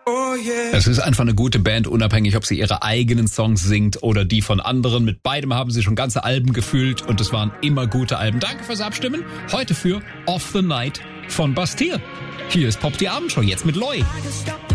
Oh yeah. Es ist einfach eine gute Band, unabhängig, ob sie ihre eigenen Songs singt oder die von anderen. Mit beidem haben sie schon ganze Alben gefüllt und es waren immer gute Alben. Danke fürs Abstimmen. Heute für Off the Night von Bastille. Hier ist Pop die Abendshow, jetzt mit Loi.